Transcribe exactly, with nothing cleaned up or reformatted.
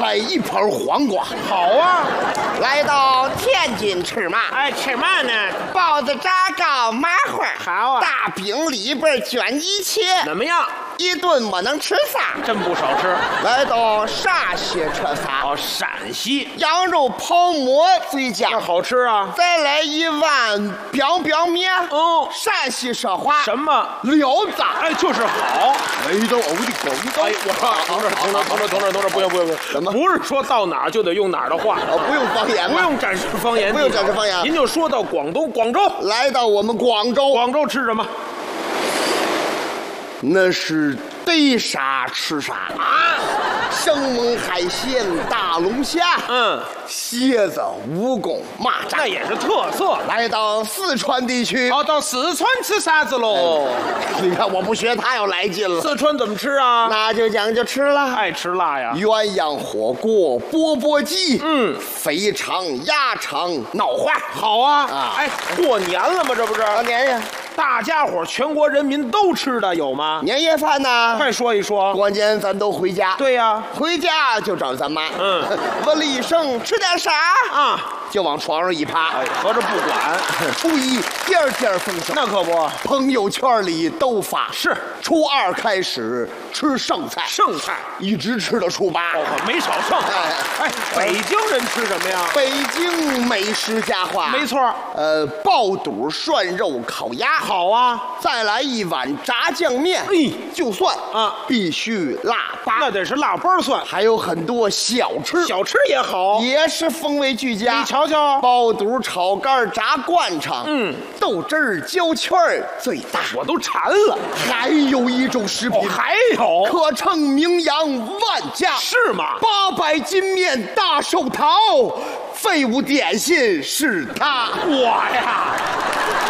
还一盘黄瓜。 好啊。 来到天津吃嘛？ 哎，吃嘛呢？ 包子、炸糕、麻花。 好啊。 大饼里边卷一切。 怎么样？ 一顿我能吃仨， 真不少吃。 来到陕西吃啥？ 哦，陕西羊肉泡馍最佳， 那好吃啊。 再来一碗表表面。 哦， 陕西说话什么聊子？ 哎，就是好。 来到我的广东， 哎，我同志，同志，同志，同志，同志，不用，不用，不用。 什么？ 不是说到哪儿就得用哪儿的话， 哦，不用方言， 不用展示方言， 不用展示方言。 您就说到广东广州， 来到我们广州， 广州吃什么？ 那是逮啥吃啥啊！生猛海鲜、大龙虾， 嗯， 蝎子、蜈蚣、蚂蚱， 那也是特色。 来到四川地区， 哦，到四川吃啥子喽？ 你看我不学他要来劲了。 四川怎么吃啊？ 那就讲究吃了， 爱吃辣呀。 鸳鸯火锅、钵钵鸡， 嗯， 肥肠、鸭肠、脑花， 好啊。 啊哎，过年了吗？这不是？ 过年呀， 大家伙全国人民都吃的有吗？ 年夜饭呢？ 快说一说。 过年咱都回家。 对呀， 回家就找咱妈。 嗯， 问了一声吃点啥啊， 就往床上一趴。 哎，合着不管。 初一件件丰盛， 那可不， 朋友圈里都发。 是初二开始吃剩菜， 剩菜一直吃到初八。 哦，没少剩。哎，北京人吃什么呀？ 北京美食佳话， 没错。 呃，爆肚、涮肉、烤鸭， 好啊。 再来一碗炸酱面， 哎， 就蒜啊， 必须腊八， 那得是腊八蒜。 还有很多小吃， 小吃也好， 也是风味俱佳。 你瞧瞧， 爆肚、炒肝、炸灌肠， 嗯， 豆汁儿、焦圈儿最大， 我都馋了。 还有一种食品， 哦，还有可称名扬万家， 是吗？ 八百斤面大寿桃，废物点心是它。 我呀。